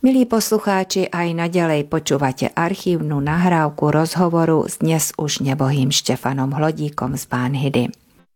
Milí poslucháči, aj naďalej počúvate archívnu nahrávku rozhovoru s dnes už nebohým Štefanom Hlodíkom z Bánhydy.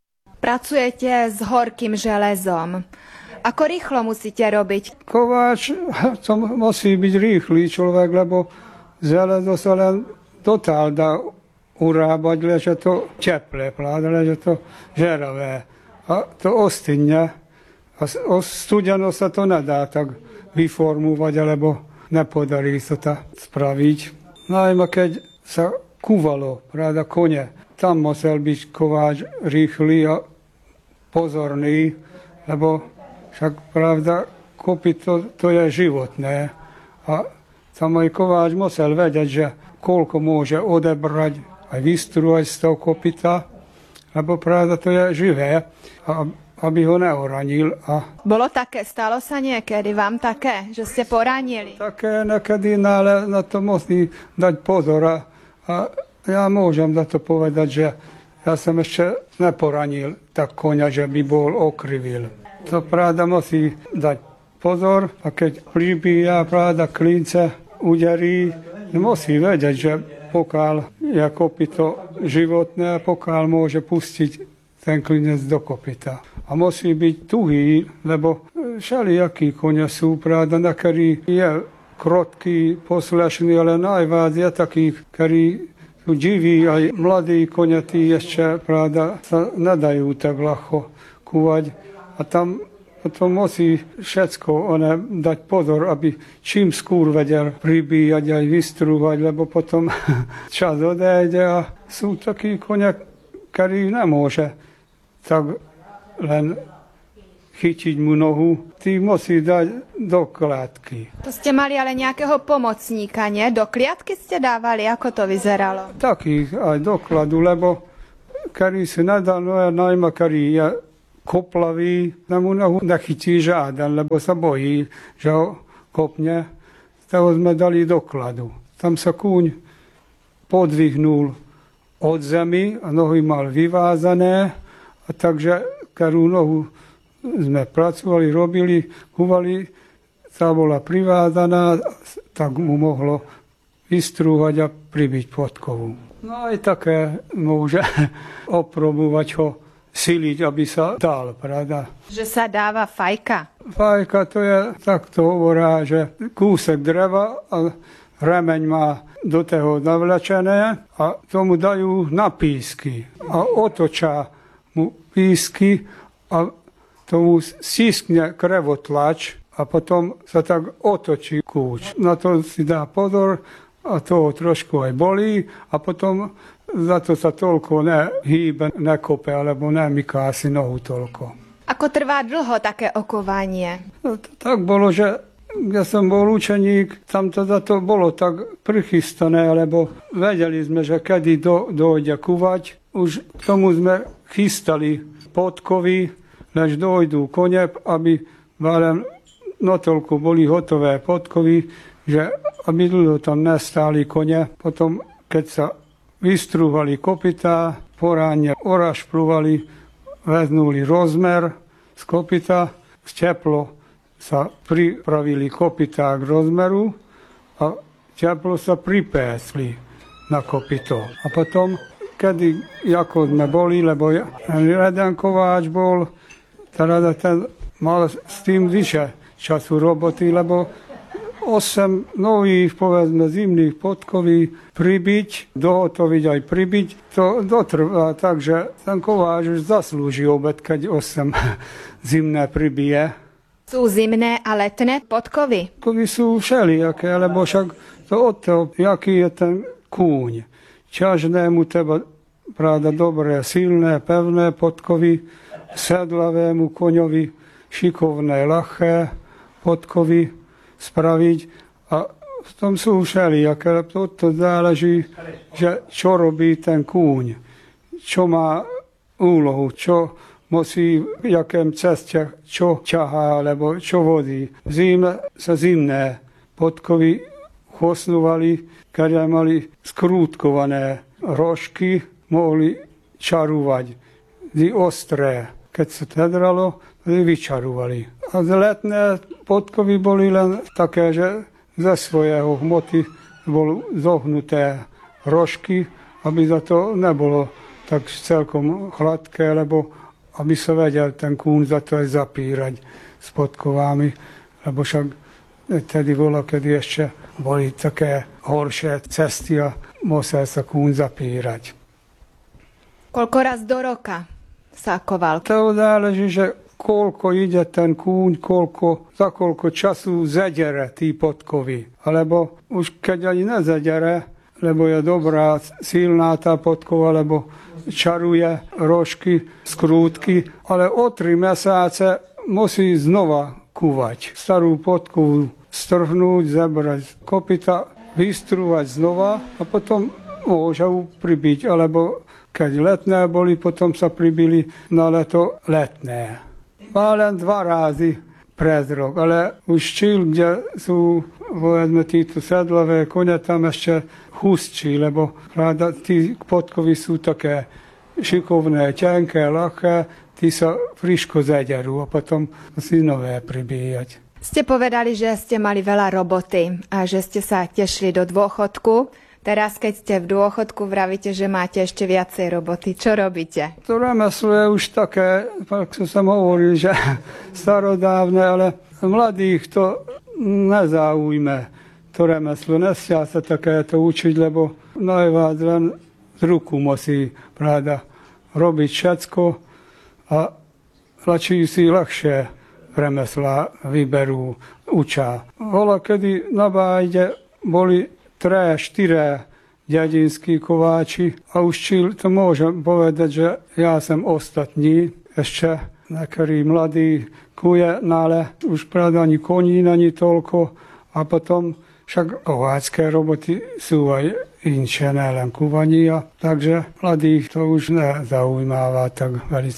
Pracujete s horkým železom. Ako rýchlo musíte robiť? Kováč, to musí byť rýchly človek, lebo železo sa len totál dá urábať, leže to teplé, leže to žeravé. A to ostynne. A studeno sa to nedá tak vyformovať, alebo nepodarí sa to spraviť. Najmä keď sa kúvalo, pravda, kone, tam musel byť kováč rýchly a pozorný, lebo však, pravda, kopyto to je životné. A tam aj kováč musel vedieť, že koľko môže odebrať a vystruať z toho kopyta, lebo, pravda, to je živé. A aby ho neoranil. Bolo také, stalo sa niekedy vám také, že ste poranili? Také niekedy, ale na to musí dať pozor. A ja môžem za to povedať, že ja som ešte neporanil tak koňa, že by bol okrivil. To pravda musí dať pozor a keď pribíja, pravda, klince uderí, musí vedieť, že pokiaľ je kopyto životné, pokiaľ môže pustiť ten klinec do kopyta. A musí byť tuhý, lebo všelijakí konia sú, pravda, na ktorý je krotký, poslešný, ale najviac je taký, ktorý sú diví, aj mladí konia, tí ešte, pravda, sa nedajú tak ľahko kúvať. A tam potom musí všetko dať pozor, aby čím skôr vedel pribíjať aj vystrúhať, lebo potom čas odejde a sú takí konia, ktorí nemôže tak len chytiť mu nohu, ty musí dať do kliatky. To ste mali ale nejakého pomocníka, nie? Do kliatky ste dávali? Ako to vyzeralo? Takých aj dokladu, lebo ktorý si nedal, no ja najmä, ktorý je koplavý, na mu nohu nechytí žiaden, lebo sa bojí, že ho kopne. Toho sme dali dokladu. Tam sa kúň podvihnul od zemi a nohy mal vyvázané, a takže ktorú nohu sme pracovali, robili, kúvali, tá bola privázaná, tak mu mohlo vystrúhať a pribiť podkovu. No aj také môže oprobovať ho, siliť, aby sa dal, pravda. Že sa dáva fajka? Fajka to je, tak to hovorá, že kúsek dreva a remeň má do toho navlečené a tomu dajú na písky a otočá mu písky a tomu stiskne krevotlač a potom sa tak otočí kúč. Na to si dá pozor a to trošku aj bolí a potom za to sa toľko nehýbe, nekope alebo nemyká si nohu toľko. Ako trvá dlho také okovanie? No, tak bolo, že ja som bol učeník, tam to za to bolo tak prichystané, lebo vedeli sme, že kedy dojde kúvať. Už tomu sme chystali podkovy, než dojdú kone, aby len natoľko boli hotové podkovy, že aby dlho tam nestáli kone. Potom, keď sa vystrúhali kopytá, poráne orašplúvali, veznuli rozmer z kopyta, z teplo sa pripravili kopytá k rozmeru a teplo sa pripésli na kopyto. A potom, kedy, ako sme boli, lebo jeden kováč bol, teda ten mal s tým vyše času roboty, lebo 8 nových, povedzme, zimných podkoví pribiť, dohotoviť aj pribiť, to dotrvá, takže ten kováč už zaslúži obed, keď 8 zimné pribije. Sú zimné a letné podkovy? Podkovy sú všelijaké, lebo však to od toho, jaký je ten kúň. Čažnému treba, pravda, dobré, silné, pevné podkovy, sedlavému koňovi šikovné, ľahké podkovy spraviť a v tom sú všelijaké. To záleží, že čo robí ten kúň, čo má úlohu, čo musí v jakém ceste, čo ťahá, alebo čo vodí. V zime sa zimné podkovy chosnúvali, keď mali skrútkované rožky, mohli čarúvať. Ostré, keď sa tedralo, vyčarovali. A letné podkovy boli len také, že ze svojho hmoty boli zohnuté rožky, aby za to nebolo tak celkom hladké, lebo aby sa vedel ten kún za to aj zapírať s podkovami, lebo však tedy kedy ešte boli také horšie cesty a musel sa kún zapírať. Koľko raz do roka sa koval? To záleží, že koľko ide ten kúň, za koľko času zedere tí podkovy. Alebo už keď ani nezedere, lebo je dobrá, silná tá podkova, lebo čaruje rožky, skrútky, ale o 3 mesiace musí znova kúvať. Starú podkovu strhnúť, zebrať z kopyta, vystrúvať znova a potom môže ju pribiť, alebo keď letné boli, potom sa pribili na leto letné. Má len 2 razy pred rok, ale už číl, kde sú povedzme títo sedlové kone, tam ešte hustší, lebo ráda, tí podkovy sú také šikovné, tenké, ľahké, tí sa friško zederú a potom si nové pribíjať. Ste povedali, že ste mali veľa roboty a že ste sa tešili do dôchodku. Teraz, keď ste v dôchodku, vravíte, že máte ešte viacej roboty. Čo robíte? To remeslo je už také, ako som hovoril, že starodávne, ale mladých to nezaujme. To remeslo nesia sa takéto učiť, lebo najviac len z ruku musí pravda robiť všetko a radšej si ľahšie remesla vyberú, učia. Voľa, kedy na bájde boli 3-4 dedinskí kováči a už to môžem povedať, že ja som ostatní, ešte niektorí mladí kuje, ale už pravda ani koní ani toľko a potom však kováčské roboty sú aj inšie, nelen kuvania, takže mladých to už nezaujímáva tak veľmi.